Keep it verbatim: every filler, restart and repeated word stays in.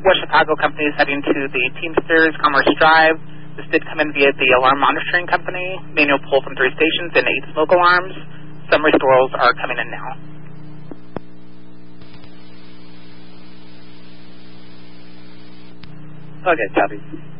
West Chicago companies heading to the Teamsters Commerce Drive. This did come in via the alarm monitoring company. Manual pull from three stations and eight smoke alarms. Some restorals are coming in now. Okay, copy.